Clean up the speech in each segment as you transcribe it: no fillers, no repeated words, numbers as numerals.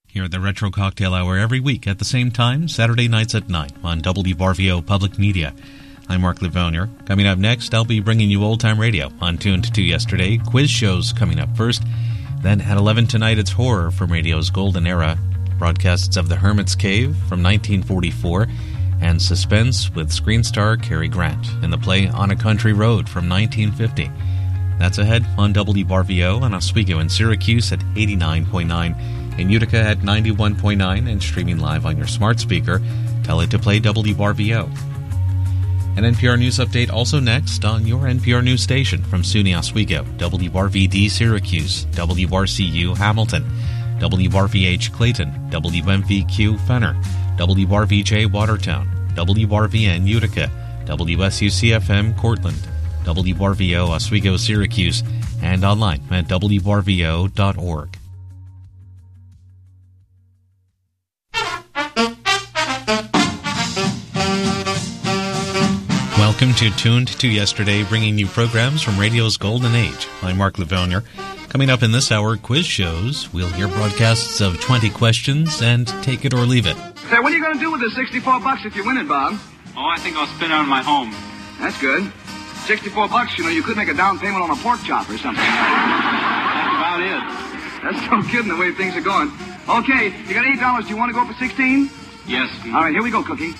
Here at the Retro Cocktail Hour every week at the same time, Saturday nights at 9 on WBRVO Public Media. I'm Mark Livonier. Coming up next, I'll be bringing you Old Time Radio on Tuned to Yesterday. Quiz shows coming up first. Then at 11 tonight, it's horror from radio's golden era. Broadcasts of The Hermit's Cave from 1944 and suspense with screen star Cary Grant in the play On a Country Road from 1950. That's ahead on WBRVO and Oswego in Syracuse at 89.9. In Utica at 91.9 and streaming live on your smart speaker. Tell it to play WBRVO. An NPR News update also next on your NPR News station from SUNY Oswego, WBRVD Syracuse, WRCU Hamilton, WRVH Clayton, WMVQ Fenner, WRVJ Watertown, WRVN Utica, WSUCFM Cortland, WBRVO Oswego Syracuse, and online at WBRVO.org. Welcome to Tuned to Yesterday, bringing you programs from radio's golden age. I'm Mark Livonier. Coming up in this hour, quiz shows. We'll hear broadcasts of 20 questions and take it or leave it. Say, what are you going to do with the $64 if you win it, Bob? Oh, I think I'll spend it on my home. That's good. $64, you know, you could make a down payment on a pork chop or something. That's about it. That's no kidding the way things are going. Okay, you got $8. Do you want to go for 16? Yes, Pete. All right, here we go, Cookie.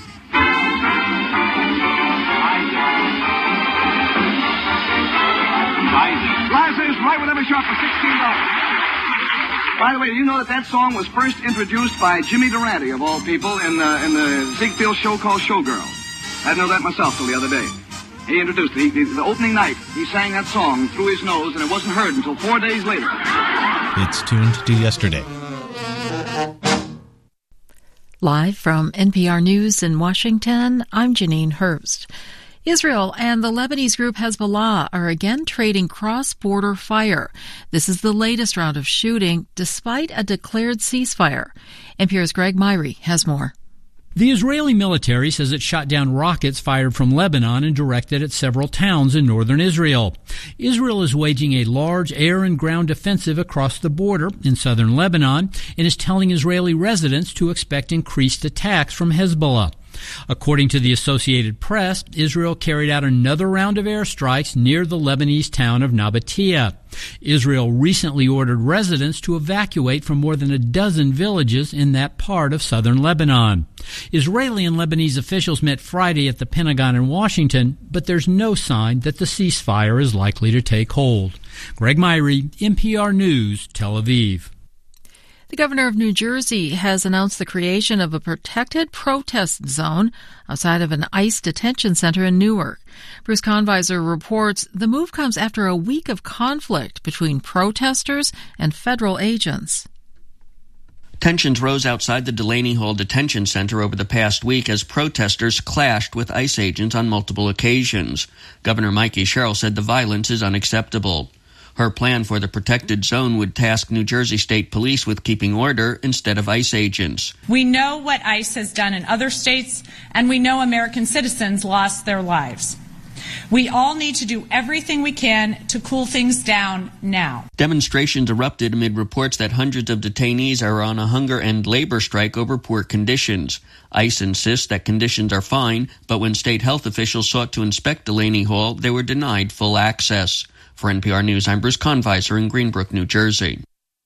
Liza is right with every shot for $16. By the way, do you know that song was first introduced by Jimmy Durante, of all people, in the Ziegfeld show called Showgirl? I didn't know that myself till the other day. He introduced it. The opening night, he sang that song through his nose, and it wasn't heard until 4 days later. It's Tuned to Yesterday. Live from NPR News in Washington, I'm Janine Herbst. Israel and the Lebanese group Hezbollah are again trading cross-border fire. This is the latest round of shooting, despite a declared ceasefire. NPR's Greg Myrie has more. The Israeli military says it shot down rockets fired from Lebanon and directed at several towns in northern Israel. Israel is waging a large air and ground offensive across the border in southern Lebanon and is telling Israeli residents to expect increased attacks from Hezbollah. According to the Associated Press, Israel carried out another round of airstrikes near the Lebanese town of Nabatea. Israel recently ordered residents to evacuate from more than a dozen villages in that part of southern Lebanon. Israeli and Lebanese officials met Friday at the Pentagon in Washington, but there's no sign that the ceasefire is likely to take hold. Greg Myrie, NPR News, Tel Aviv. The governor of New Jersey has announced the creation of a protected protest zone outside of an ICE detention center in Newark. Bruce Conviser reports the move comes after a week of conflict between protesters and federal agents. Tensions rose outside the Delaney Hall Detention Center over the past week as protesters clashed with ICE agents on multiple occasions. Governor Mikey Sherrill said the violence is unacceptable. Her plan for the protected zone would task New Jersey State Police with keeping order instead of ICE agents. We know what ICE has done in other states, and we know American citizens lost their lives. We all need to do everything we can to cool things down now. Demonstrations erupted amid reports that hundreds of detainees are on a hunger and labor strike over poor conditions. ICE insists that conditions are fine, but when state health officials sought to inspect Delaney Hall, they were denied full access. For NPR News, I'm Bruce Conviser in Greenbrook, New Jersey.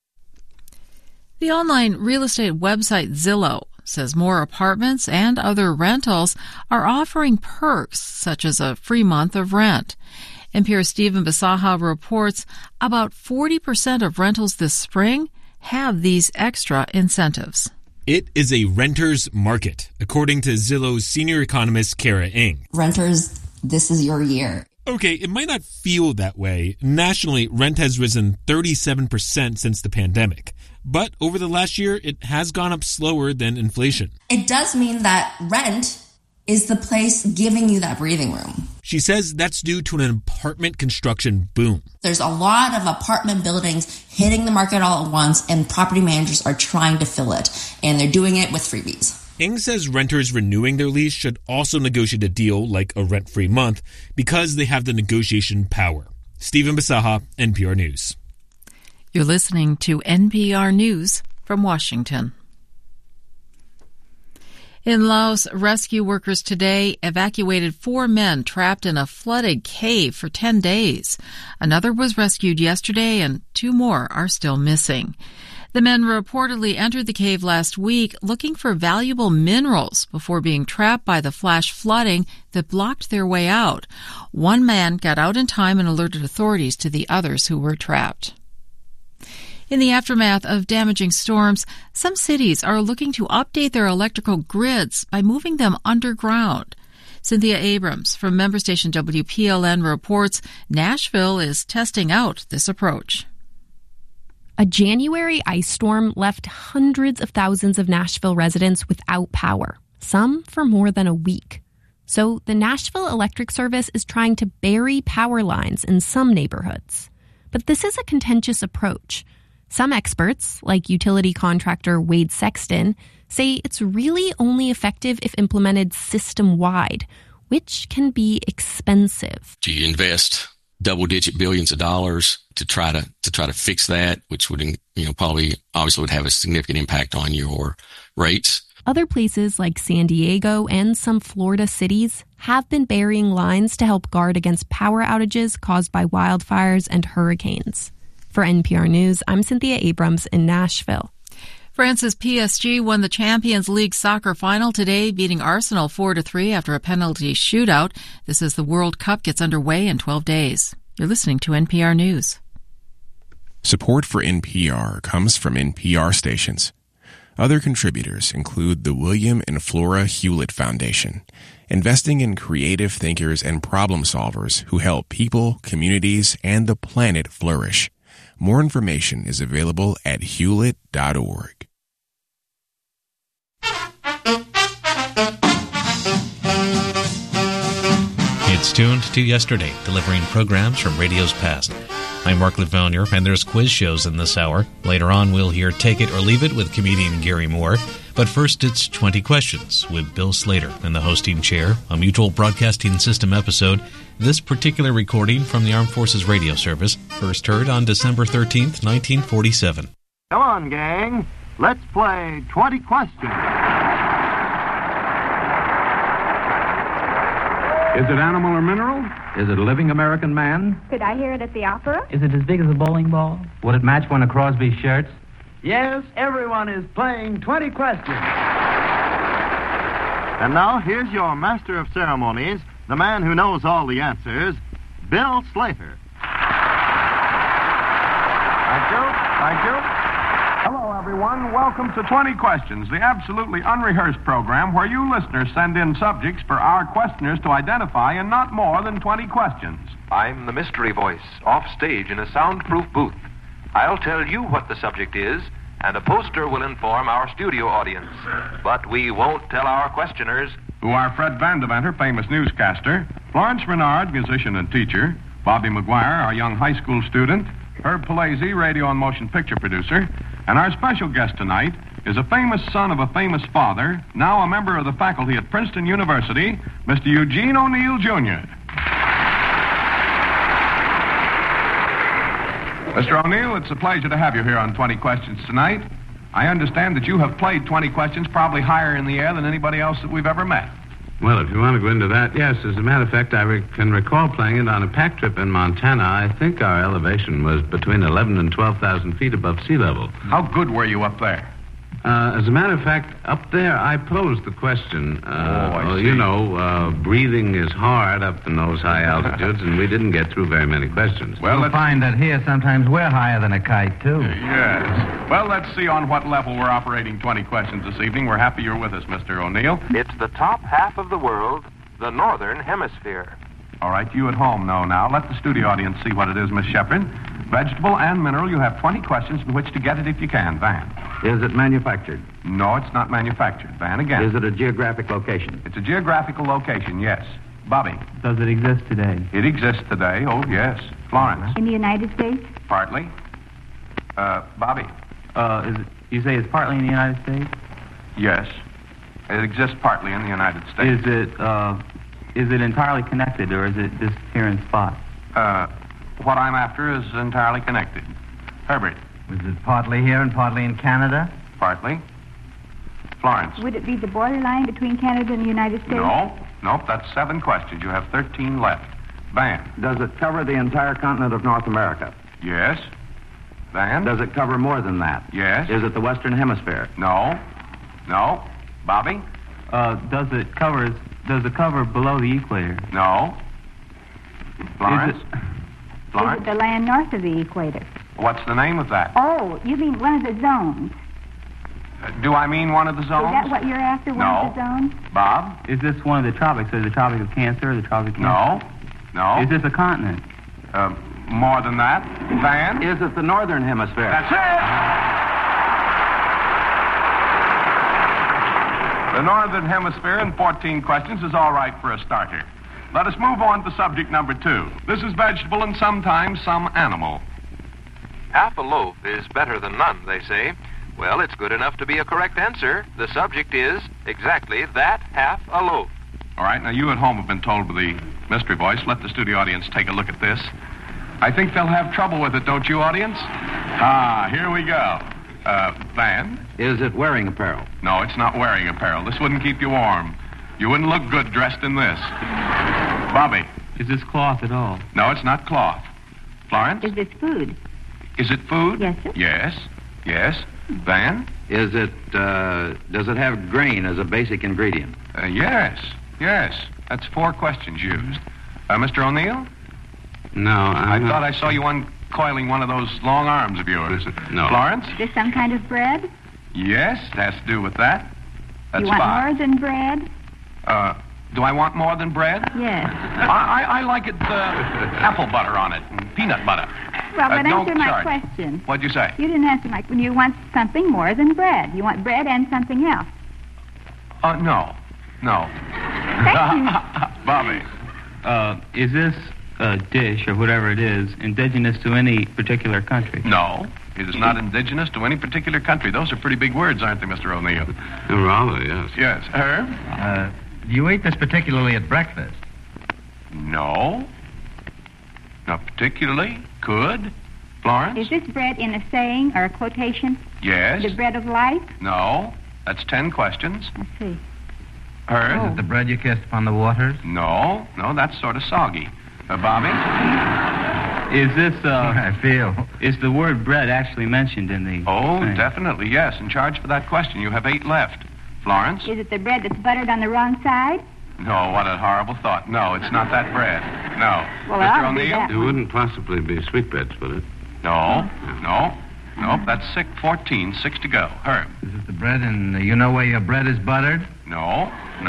The online real estate website Zillow says more apartments and other rentals are offering perks, such as a free month of rent. NPR's Stephen Bisaha reports about 40% of rentals this spring have these extra incentives. It is a renter's market, according to Zillow's senior economist Kara Ng. Renters, this is your year. Okay, it might not feel that way. Nationally, rent has risen 37% since the pandemic. But over the last year, it has gone up slower than inflation. It does mean that rent is the place giving you that breathing room. She says that's due to an apartment construction boom. There's a lot of apartment buildings hitting the market all at once, and property managers are trying to fill it, and they're doing it with freebies. Ng says renters renewing their lease should also negotiate a deal like a rent-free month because they have the negotiation power. Stephen Bisaha, NPR News. You're listening to NPR News. From Washington. In Laos, rescue workers today evacuated 4 men trapped in a flooded cave for 10 days. Another was rescued yesterday, and 2 more are still missing. The men reportedly entered the cave last week looking for valuable minerals before being trapped by the flash flooding that blocked their way out. 1 man got out in time and alerted authorities to the others who were trapped. In the aftermath of damaging storms, some cities are looking to update their electrical grids by moving them underground. Cynthia Abrams from member station WPLN reports Nashville is testing out this approach. A January ice storm left hundreds of thousands of Nashville residents without power, some for more than a week. So the Nashville Electric Service is trying to bury power lines in some neighborhoods. But this is a contentious approach. Some experts, like utility contractor Wade Sexton, say it's really only effective if implemented system-wide, which can be expensive. Do you invest double-digit billions of dollars to try to fix that, which would, probably obviously would have a significant impact on your rates? Other places like San Diego and some Florida cities have been burying lines to help guard against power outages caused by wildfires and hurricanes. For NPR News, I'm Cynthia Abrams in Nashville. France's PSG won the Champions League soccer final today, beating Arsenal 4-3 after a penalty shootout. This as the World Cup gets underway in 12 days. You're listening to NPR News. Support for NPR comes from NPR stations. Other contributors include the William and Flora Hewlett Foundation, investing in creative thinkers and problem solvers who help people, communities, and the planet flourish. More information is available at hewlett.org. It's Tuned to Yesterday, delivering programs from radio's past. I'm Mark Livonier, and there's quiz shows in this hour. Later on, we'll hear Take It or Leave It with comedian Gary Moore. But first, it's 20 Questions with Bill Slater in the hosting chair, a Mutual Broadcasting System episode. This particular recording from the Armed Forces Radio Service, first heard on December 13th, 1947. Come on, gang. Let's play 20 Questions. Is it animal or mineral? Is it a living American man? Could I hear it at the opera? Is it as big as a bowling ball? Would it match one of Crosby's shirts? Yes, everyone is playing 20 Questions. And now, here's your master of ceremonies, the man who knows all the answers, Bill Slater. Thank you. Hello, everyone. Welcome to 20 Questions, the absolutely unrehearsed program where you listeners send in subjects for our questioners to identify in not more than 20 questions. I'm the mystery voice, off stage in a soundproof booth. I'll tell you what the subject is, and a poster will inform our studio audience. But we won't tell our questioners who are Fred Vandeventer, famous newscaster, Florence Bernard, musician and teacher, Bobby McGuire, our young high school student, Herb Palazzi, radio and motion picture producer, and our special guest tonight is a famous son of a famous father, now a member of the faculty at Princeton University, Mr. Eugene O'Neill, Jr. Mr. O'Neill, it's a pleasure to have you here on 20 Questions tonight. I understand that you have played 20 Questions probably higher in the air than anybody else that we've ever met. Well, if you want to go into that, yes. As a matter of fact, I can recall playing it on a pack trip in Montana. I think our elevation was between 11 and 12,000 feet above sea level. How good were you up there? As a matter of fact, up there, I posed the question. I see. You know, breathing is hard up in those high altitudes, and we didn't get through very many questions. Well, you'll find that here sometimes we're higher than a kite, too. Yes. Well, let's see on what level we're operating 20 Questions this evening. We're happy you're with us, Mr. O'Neill. it's the top half of the world, the northern hemisphere. All right, you at home know now. Let the studio audience see what it is, Miss Shepard. Vegetable and mineral, you have 20 questions in which to get it if you can. Van. Is it manufactured? No, it's not manufactured. Van again. Is it a geographic location? It's a geographical location, yes. Bobby. Does it exist today? It exists today, oh, yes. Florence. In the United States? Partly. Bobby. You say it's partly in the United States? Yes. It exists partly in the United States. Is it entirely connected, or is it just here in spots? What I'm after is entirely connected. Herbert. Is it partly here and partly in Canada? Partly. Florence. Would it be the borderline between Canada and the United States? No. Nope, that's 7 questions. You have 13 left. Van. Does it cover the entire continent of North America? Yes. Van. Does it cover more than that? Yes. Is it the Western Hemisphere? No. No. Bobby? Does it cover below the equator? No. Florence? Is it the land north of the equator? What's the name of that? Oh, you mean one of the zones. Do I mean one of the zones? Is that what you're after, one of the zones? Bob? Is this one of the tropics? Is it the Tropic of Cancer or the Tropic of Cancer? No. Is this a continent? More than that. Van? Is it the Northern Hemisphere? That's it! The Northern Hemisphere in 14 questions is all right for a starter. Let us move on to subject number 2. This is vegetable and sometimes some animal. Half a loaf is better than none, they say. Well, it's good enough to be a correct answer. The subject is exactly that half a loaf. All right, now you at home have been told by the mystery voice. Let the studio audience take a look at this. I think they'll have trouble with it, don't you, audience? Here we go. Van? Is it wearing apparel? No, it's not wearing apparel. This wouldn't keep you warm. You wouldn't look good dressed in this. Bobby? Is this cloth at all? No, it's not cloth. Florence? Is this food? Is it food? Yes, sir. Yes. Van? Is it, does it have grain as a basic ingredient? Yes. That's 4 questions used. Mr. O'Neill? No, I thought I saw you uncoiling one of those long arms of yours. No. Florence? Is this some kind of bread? Yes, it has to do with that. That's you want 5. more than bread? Do I want more than bread? Yes. I like it, apple butter on it and peanut butter. Well, but don't answer my charge. question. What'd you say? You didn't answer my question. You want something more than bread. You want bread and something else. No. Thank you. Bobby? Is this dish, or whatever it is, indigenous to any particular country? No. It is not indigenous to any particular country. Those are pretty big words, aren't they, Mr. O'Neill? Rather, yes. Yes. Herb? Do you eat this particularly at breakfast? No. Not particularly. Could. Florence? Is this bread in a saying or a quotation? Yes. The bread of life? No. That's 10 questions. Let's see. Herb? Is it the bread you kissed upon the waters? No, that's sort of soggy. Bobby? Is this, I feel. Is the word bread actually mentioned in the thing? Definitely, yes. In charge for that question. You have 8 left. Florence? Is it the bread that's buttered on the wrong side? No, what a horrible thought. No, it's not that bread. No. Well, Mr. O'Neill? It wouldn't possibly be sweetbreads, would it? No. Nope, that's 14. 6 to go. Herb? Is it the bread and you know where your bread is buttered? No.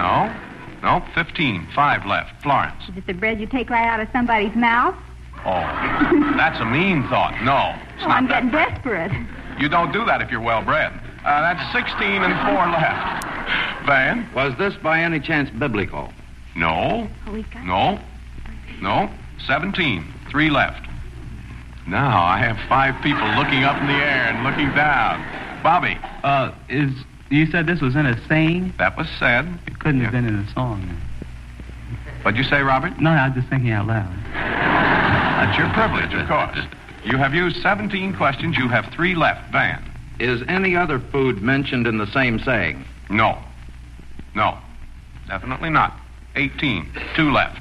15. 5 left. Florence? Is it the bread you take right out of somebody's mouth? Oh, that's a mean thought. No, it's not I'm that getting bad. desperate. You don't do that if you're well-bred. That's 16 and 4 left. Van? Was this by any chance biblical? No. No. 17. 3 left. Now I have 5 people looking up in the air and looking down. Bobby? You said this was in a saying? That was said. It couldn't have been in a song. What'd you say, Robert? No, I was just thinking out loud. That's your privilege, of course. You have used 17 questions. You have 3 left. Van? Is any other food mentioned in the same saying? No. Definitely not. 18. 2 left.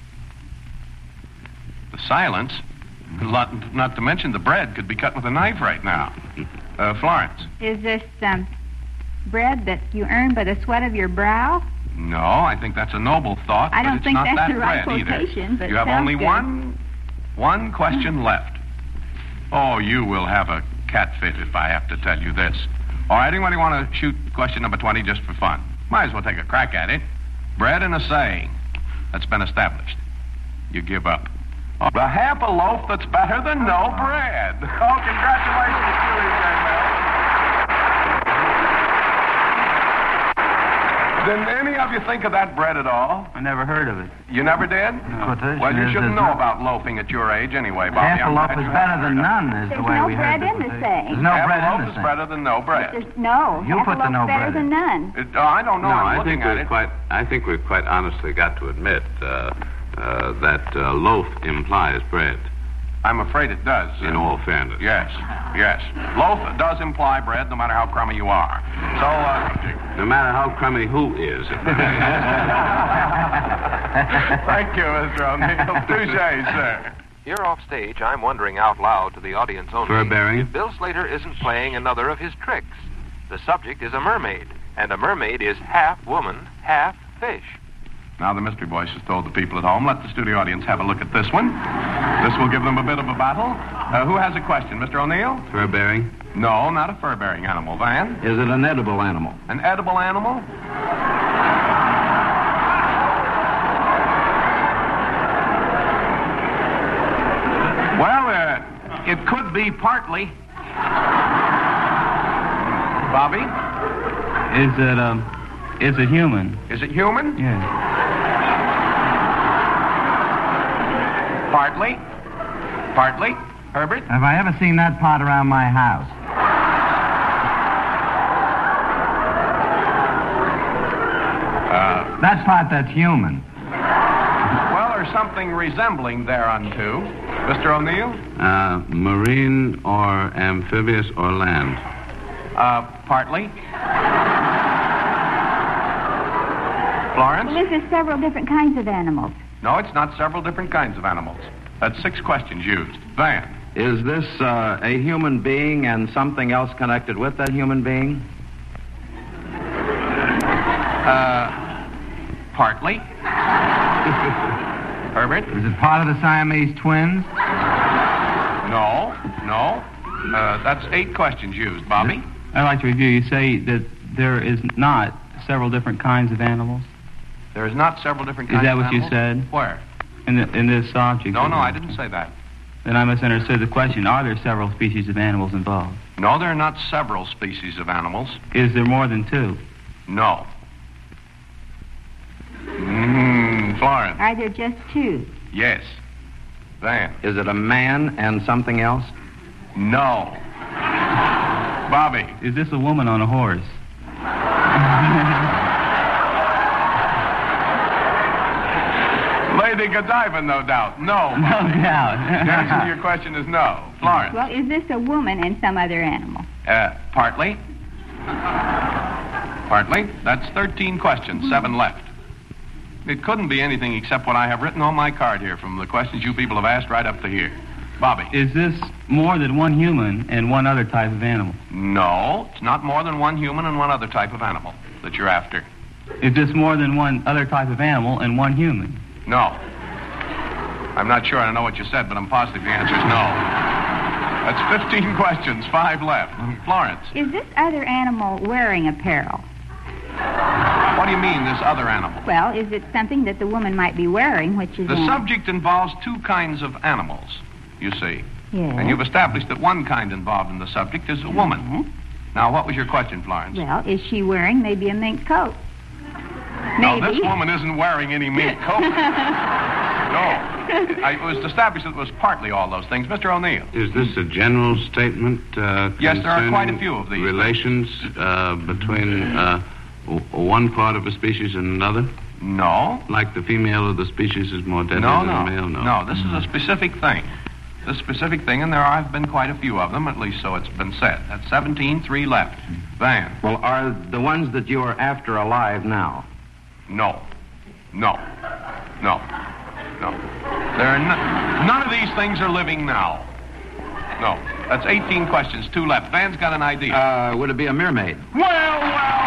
The silence, not to mention the bread, could be cut with a knife right now. Florence? Is this bread that you earn by the sweat of your brow? No, I think that's a noble thought. I don't but it's think not that's that the right bread quotation, either. but You have sounds only good. one question left. Oh, you will have a cat fit if I have to tell you this. All right, anybody want to shoot question number 20 just for fun? Might as well take a crack at it. Bread and a saying. That's been established. You give up. The half a loaf that's better than no bread. Oh, congratulations to you, young man. Didn't any of you think of that bread at all? I never heard of it. You never did? No. Well, you shouldn't know about loafing at your age anyway, Bobby. Half a loaf is better than none, is the way we heard it. There's no bread in the saying. There's no bread in the Half a loaf is saying. better than no bread. No, You half put a the loaf's no better bread than in. none. I don't know. No, I'm I looking think at it. I think we've quite honestly got to admit that loaf implies bread. I'm afraid it does. In all fairness. Yes. Loaf does imply bread, no matter how crummy you are. So, no matter how crummy who is. Thank you, Mr. O'Neill. Touche, sir. Here off stage, I'm wondering out loud to the audience only Fur-bearing? if Bill Slater isn't playing another of his tricks. The subject is a mermaid, and a mermaid is half woman, half fish. Now the mystery voice has told the people at home. Let the studio audience have a look at this one. This will give them a bit of a battle. Who has a question? Mr. O'Neill? Fur-bearing? No, not a fur-bearing animal. Van? Is it an edible animal? An edible animal? Well, it could be partly. Bobby? Is it human? Is it human? Yeah. Partly. Herbert? Have I ever seen that pot around my house? That pot that's human. Well, or something resembling thereunto. Mr. O'Neill? Marine or amphibious or land? Partly. Florence? Well, is there several different kinds of animals? No, it's not several different kinds of animals. That's 6 questions used. Van? Is this a human being and something else connected with that human being? Partly. Herbert? Is it part of the Siamese twins? No. That's 8 questions used. Bobby? I'd like to review. You say that there is not several different kinds of animals? There is not several different kinds of animals. Is that what you said? Where? In this object? No, I didn't say that. Then I misunderstood the question. Are there several species of animals involved? No, there are not several species of animals. Is there more than 2? No. Florence? Are there just 2? Yes. Van? Is it a man and something else? No. Bobby? Is this a woman on a horse? Lady Godiva, no doubt. No. No doubt. The answer to your question is no. Florence? Well, is this a woman and some other animal? Partly. That's 13 questions, 7 left. It couldn't be anything except what I have written on my card here from the questions you people have asked right up to here. Bobby? Is this more than one human and one other type of animal? No, it's not more than one human and one other type of animal that you're after. Is this more than one other type of animal and one human? No. I'm not sure I know what you said, but I'm positive the answer is no. That's 15 questions, 5 left. Florence? Is this other animal wearing apparel? What do you mean, this other animal? Well, is it something that the woman might be wearing, which is... The subject involves 2 kinds of animals, you see. Yes. And you've established that one kind involved in the subject is a woman. Mm-hmm. Now, what was your question, Florence? Well, is she wearing maybe a mink coat? No, Maybe. this woman isn't wearing any mink coat. No. It was established that it was partly all those things. Mr. O'Neill. Is this a general statement Yes, there are quite a few of these. Relations between one part of a species and another? No. Like the female of the species is more deadly than the male? No, this is a specific thing. This specific thing, and there have been quite a few of them, at least so it's been said. That's 17, 3 left. Van. Well, are the ones that you are after alive now? No. There are none of these things are living now. No. That's 18 questions, 2 left. Van's got an idea. Would it be a mermaid? Well.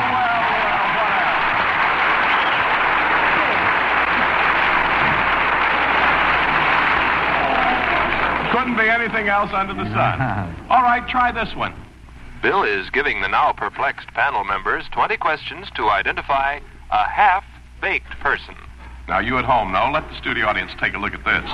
Couldn't be anything else under the sun. All right, try this one. Bill is giving the now perplexed panel members 20 questions to identify a half-baked person. Now, you at home, let the studio audience take a look at this.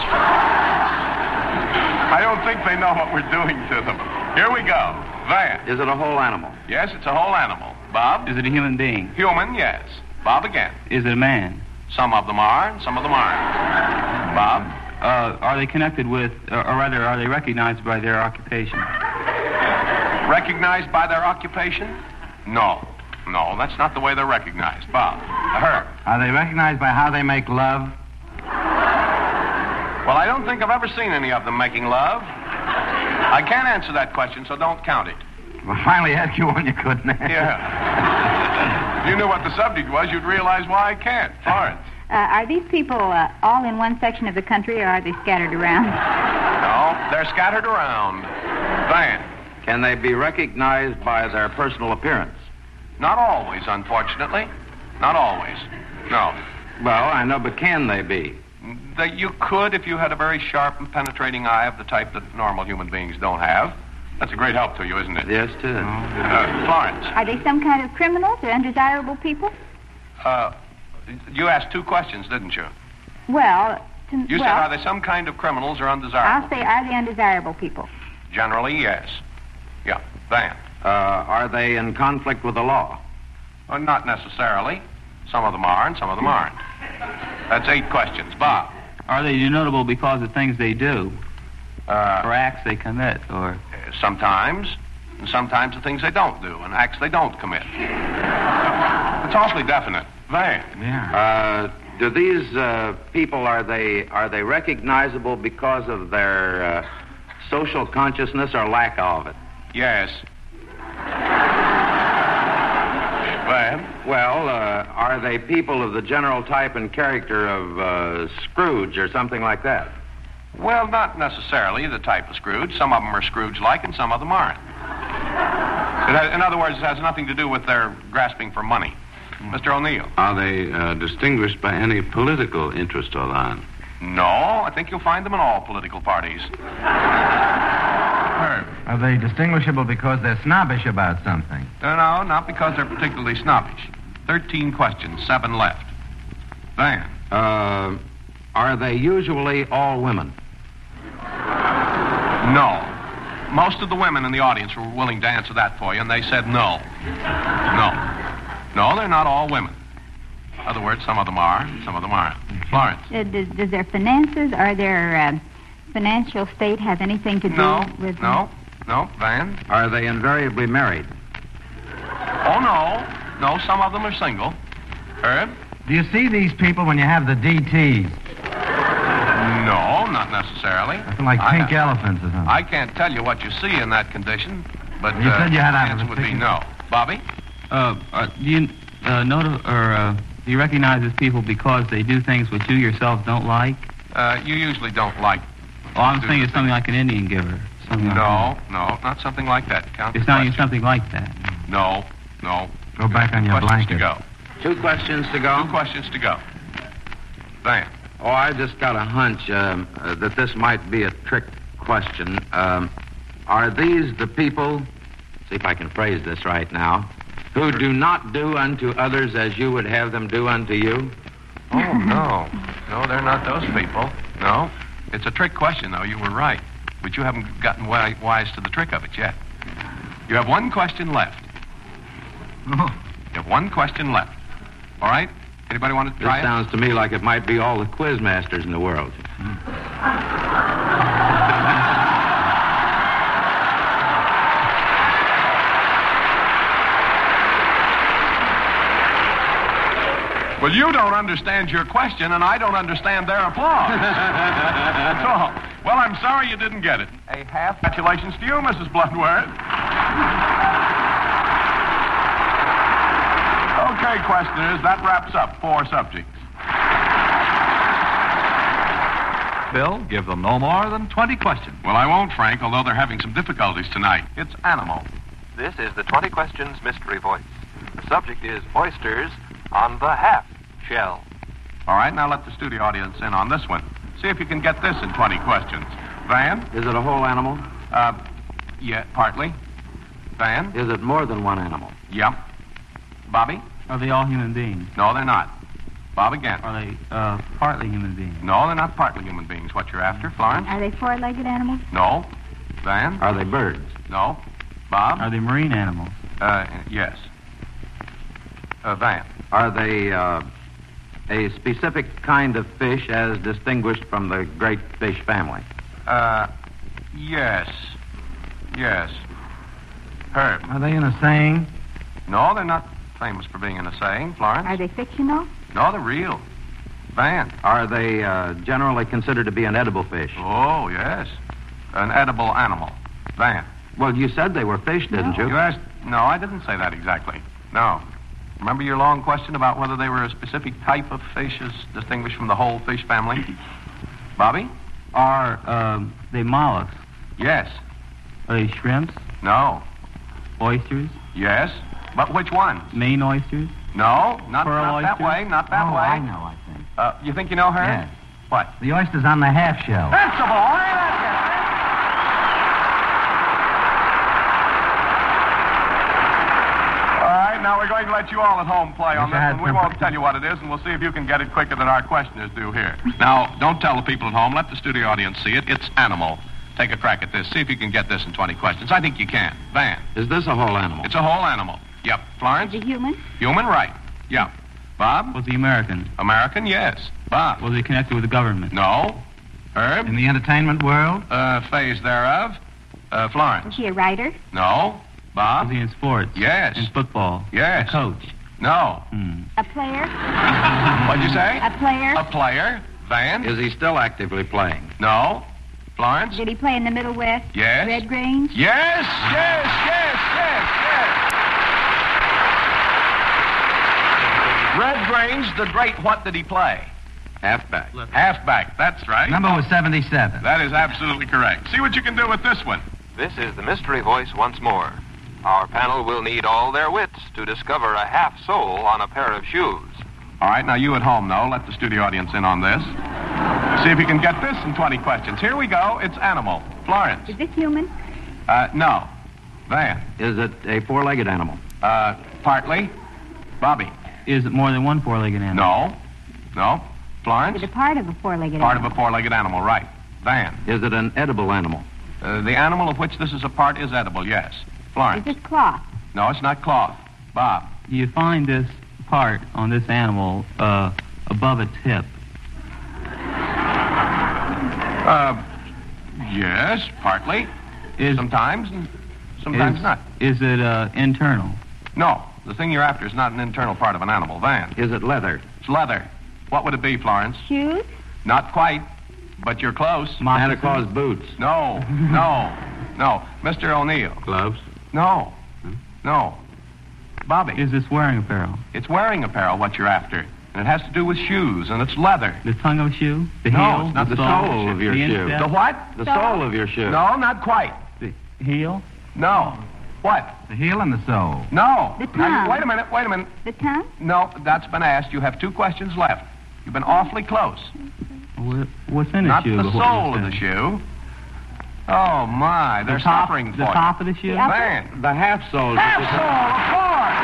I don't think they know what we're doing to them. Here we go. Van. Is it a whole animal? Yes, it's a whole animal. Bob? Is it a human being? Human, yes. Bob again. Is it a man? Some of them are, and some of them aren't. Bob? Are they connected with, or rather, are they recognized by their occupation? Recognized by their occupation? No, that's not the way they're recognized. Bob? Her? Are they recognized by how they make love? Well, I don't think I've ever seen any of them making love. I can't answer that question, so don't count it. Well, finally asked you one you couldn't answer. Yeah. If you knew what the subject was, you'd realize why I can't. Florence. Are these people all in one section of the country, or are they scattered around? No, they're scattered around. Van. Can they be recognized by their personal appearance? Not always, unfortunately. Not always. No. Well, I know, but can they be? That you could if you had a very sharp and penetrating eye of the type that normal human beings don't have. That's a great help to you, isn't it? Yes, it is. Florence. Are they some kind of criminals or undesirable people? You asked two questions, didn't you? Well, You said, are they some kind of criminals or undesirable? I'll say, are they undesirable people? Generally, yes. Yeah. Van. Are they in conflict with the law? Not necessarily. Some of them are and some of them aren't. That's 8 questions. Bob. Are they notable because of things they do? Or acts they commit, or... Sometimes. And sometimes the things they don't do and acts they don't commit. It's awfully definite. Van. Yeah. Do these people, are they recognizable because of their social consciousness or lack of it? Yes. Van. Well, are they people of the general type and character of Scrooge or something like that? Well, not necessarily the type of Scrooge. Some of them are Scrooge-like and some of them aren't. In other words, it has nothing to do with their grasping for money. Mr. O'Neill. Are they distinguished by any political interest or line? No, I think you'll find them in all political parties. Herb. Are they distinguishable because they're snobbish about something? No, not because they're particularly snobbish. 13 questions, 7 left. Van. Are they usually all women? No. Most of the women in the audience were willing to answer that for you, and they said no. No, they're not all women. In other words, some of them are, and some of them aren't. Florence. Does their finances or their financial state have anything to do with... No. Van? Are they invariably married? Oh, no. No, some of them are single. Herb? Do you see these people when you have the DTs? No, not necessarily. Something like pink elephants or something. I can't tell you what you see in that condition, but you said you had the answer would be no. Bobby? Do you do you recognize these people because they do things which you yourself don't like? You usually don't like. Well, I'm thinking it's something like an Indian giver. Something No, not something like that. Count it's not even something like that. No. Go back on your blanket. To go. 2 questions to go? 2 questions to go. Van. Oh, I just got a hunch that this might be a trick question. Are these the people, see if I can phrase this right now, who do not do unto others as you would have them do unto you? Oh, no. No, they're not those people. No. It's a trick question, though. You were right. But you haven't gotten wise to the trick of it yet. You have 1 question left. Oh. You have 1 question left. All right? Anybody want to try This sounds to me like it might be all the quiz masters in the world. Well, you don't understand your question, and I don't understand their applause. That's all. Well, I'm sorry you didn't get it. A half. Congratulations to you, Mrs. Bloodworth. Okay, questioners, that wraps up 4 subjects. Bill, give them no more than 20 questions. Well, I won't, Frank, although they're having some difficulties tonight. It's animal. This is the 20 Questions Mystery Voice. The subject is oysters on the half shell. All right, now let the studio audience in on this one. See if you can get this in 20 questions. Van? Is it a whole animal? Yeah, partly. Van? Is it more than one animal? Yep. Bobby? Are they all human beings? No, they're not. Bob again. Are they partly human beings? No, they're not partly human beings. What you're after, Florence? Are they 4-legged animals? No. Van? Are they birds? No. Bob? Are they marine animals? Yes. Van? Are they a specific kind of fish as distinguished from the great fish family? Yes. Yes. Herb? Are they in a saying? No, they're not famous for being in a saying. Florence? Are they fictional? No, they're real. Van. Are they generally considered to be an edible fish? Oh, yes. An edible animal. Van. Well, you said they were fish, didn't you? You asked... No, I didn't say that exactly. No. Remember your long question about whether they were a specific type of fish as distinguished from the whole fish family? Bobby? Are they mollusks? Yes. Are they shrimps? No. Oysters? Yes. But which ones? Maine oysters? No, not that oysters? way, not that way. I know, I think. You think you know her? Yes. What? The oyster's on the half shell. That's the boy! Now we're going to let you all at home play on this, and we won't tell you what it is, and we'll see if you can get it quicker than our questioners do here. Now, don't tell the people at home. Let the studio audience see it. It's animal. Take a crack at this. See if you can get this in 20 questions. I think you can. Van. Is this a whole animal? It's a whole animal. Yep. Florence? Is it human? Human, right. Yep. Bob? Was he American? American, yes. Bob? Was he connected with the government? No. Herb? In the entertainment world? Phase thereov. Florence? Is he a writer? No. Bob? Was he in sports? Yes. In football? Yes. A coach? No. A player? What'd you say? A player? A player. Van? Is he still actively playing? No. Florence? Did he play in the Middle West? Yes. Red Grange? Yes, yes, yes, yes, yes. Red Grange, the great, what did he play? Halfback. Halfback, that's right. Number was 77. That is absolutely correct. See what you can do with this one. This is the Mystery Voice once more. Our panel will need all their wits to discover a half sole on a pair of shoes. All right, now you at home, though, let the studio audience in on this. See if you can get this in 20 questions. Here we go. It's animal. Florence. Is this human? No. Van. Is it a four-legged animal? Partly. Bobby. Is it more than one four-legged animal? No. Florence. Is it a part of a four-legged Part animal? of a four-legged animal, right. Van. Is it an edible animal? The animal of which this is a part is edible, yes. Florence. Is it cloth? No, it's not cloth. Bob. Do you find this part on this animal above its hip? Yes, partly. Sometimes, and sometimes not. Is it internal? No, the thing you're after is not an internal part of an animal. Van. Is it leather? It's leather. What would it be, Florence? Shoes? Not quite, but you're close. Santa Claus boots? No. Mr. O'Neill. Gloves? No. Bobby. Is this wearing apparel? It's wearing apparel, what you're after. And it has to do with shoes, and it's leather. The tongue of a shoe? The No, heel? it's not The sole of your shoe. instep? The what? The sole of your shoe. No, not quite. The heel? No. What? The heel and the sole. No. The Now, tongue. wait a minute. The tongue? No, that's been asked. You have 2 questions left. You've been awfully close. What's in a Not shoe? the sole of the shoe. Oh, my. They're suffering for The you. top of the shoe? Man. The half sole. Half sole, of course.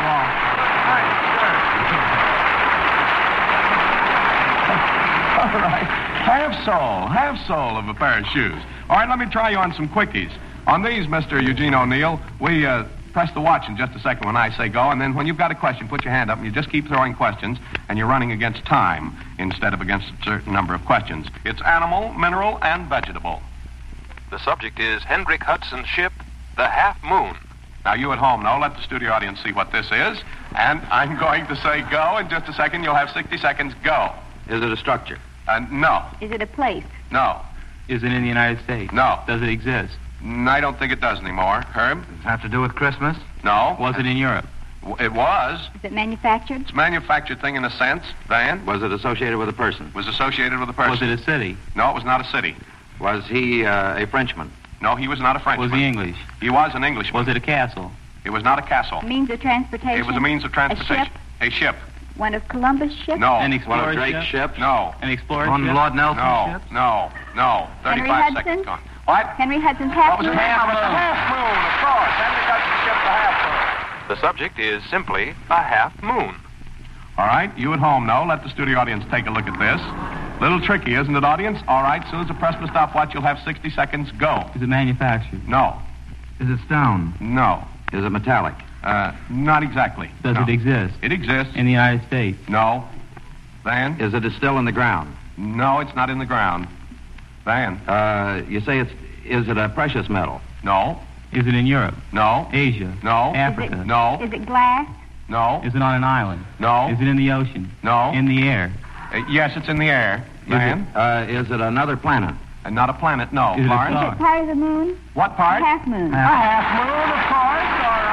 All right. Half sole of a pair of shoes. All right, let me try you on some quickies. On these, Mr. Eugene O'Neill, we press the watch in just a second when I say go, and then when you've got a question, put your hand up, and you just keep throwing questions, and you're running against time instead of against a certain number of questions. It's animal, mineral, and vegetable. The subject is Hendrik Hudson's ship, the Half Moon. Now, you at home, now let the studio audience see what this is, and I'm going to say go. In just a second, you'll have 60 seconds. Go. Is it a structure? No. Is it a place? No. Is it in the United States? No. Does it exist? I don't think it does anymore. Herb? Does it have to do with Christmas? No. Was it in Europe? It was. Is it manufactured? It's a manufactured thing in a sense. Van? Was it associated with a person? Was associated with a person. Was it a city? No, it was not a city. Was he a Frenchman? No, he was not a Frenchman. Was he English? He was an Englishman. Was it a castle? It was not a castle. Means of transportation? It was a means of transportation. A ship? A ship. One of Columbus' ships? No. An One explorer of Drake's ship? ships? No. An explorer On ship? Lord Nelson's ship? No. Henry 35 Hudson? seconds gone. What? Henry Hudson's half What was it? moon? Half moon, of course. Henry Hudson's ship, the half moon. The subject is simply a half moon. All right, you at home now, let the studio audience take a look at this. Little tricky, isn't it, audience? All right, as soon as I press the stopwatch, you'll have 60 seconds. Go. Is it manufactured? No. Is it stone? No. Is it metallic? Not exactly. Does it exist? It exists. In the United States? No. Van? Is it still in the ground? No, it's not in the ground. Van? You say is it a precious metal? No. Is it in Europe? No. Asia? No. Africa? No. Is it glass? No. Is it on an island? No. Is it in the ocean? No. In the air? Yes, it's in the air. Is it another planet? Not a planet, no. Is Florence? it part of the moon? What part? A half moon. A half moon, of course.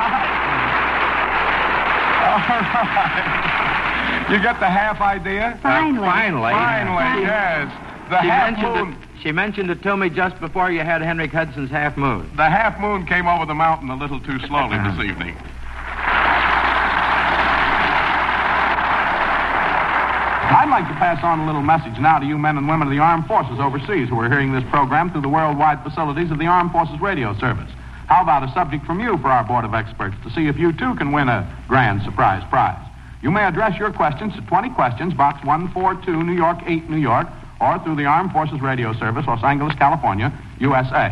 All right. You get the half idea? Finally. Finally, yes. The half moon. She mentioned it to me just before you had Henrik Hudson's half moon. The half moon came over the mountain a little too slowly this evening. I'd like to pass on a little message now to you men and women of the armed forces overseas who are hearing this program through the worldwide facilities of the Armed Forces Radio Service. How about a subject from you for our board of experts to see if you too can win a grand surprise prize? You may address your questions to 20 Questions, Box 142, New York 8, New York, or through the Armed Forces Radio Service, Los Angeles, California, USA.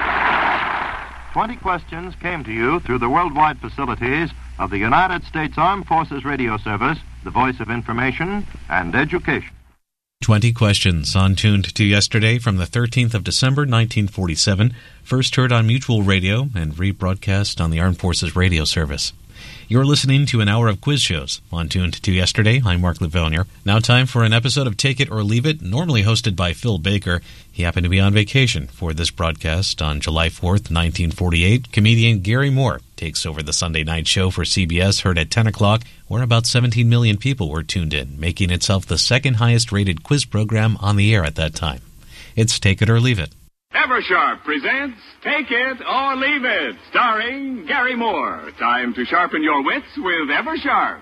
20 Questions came to you through the worldwide facilities of the United States Armed Forces Radio Service, the voice of information and education. 20 Questions on Tuned to Yesterday from the 13th of December, 1947, first heard on Mutual Radio and rebroadcast on the Armed Forces Radio Service. You're listening to an hour of quiz shows on Tuned to Yesterday. I'm Mark Livonier. Now time for an episode of Take It or Leave It, normally hosted by Phil Baker. He happened to be on vacation for this broadcast on July 4th, 1948. Comedian Gary Moore takes over the Sunday night show for CBS, heard at 10 o'clock, where about 17 million people were tuned in, making itself the second highest-rated quiz program on the air at that time. It's Take It or Leave It. Eversharp presents Take It or Leave It, starring Gary Moore. Time to sharpen your wits with Eversharp.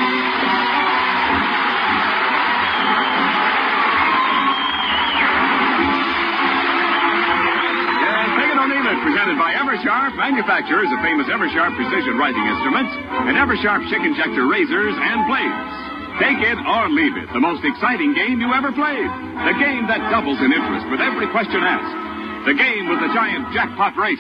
Take It or Leave It, presented by Eversharp, manufacturers of famous Eversharp precision writing instruments and Eversharp chick injector razors and blades. Take It or Leave It, the most exciting game you ever played. The game that doubles in interest with every question asked. The game with the giant jackpot race.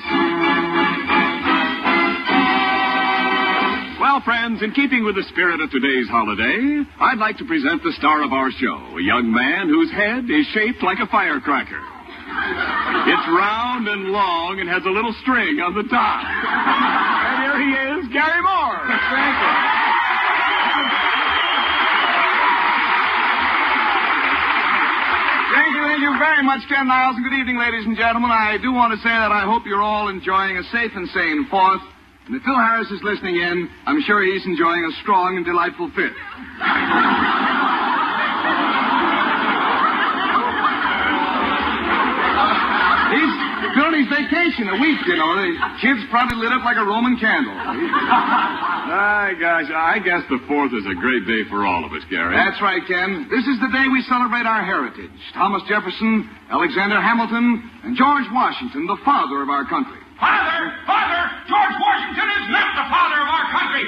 Well, friends, in keeping with the spirit of today's holiday, I'd like to present the star of our show, a young man whose head is shaped like a firecracker. It's round and long and has a little string on the top. And here he is, Gary Moore. Thank you. Thank you very much, Ken Niles, and good evening, ladies and gentlemen. I do want to say that I hope you're all enjoying a safe and sane 4th. And if Phil Harris is listening in, I'm sure he's enjoying a strong and delightful 5th. He's on his vacation a week, you know. The kid's probably lit up like a Roman candle. Gosh, I guess the 4th is a great day for all of us, Gary. That's right, Ken. This is the day we celebrate our heritage. Thomas Jefferson, Alexander Hamilton, and George Washington, the father of our country. Father! George Washington is not the father of our country!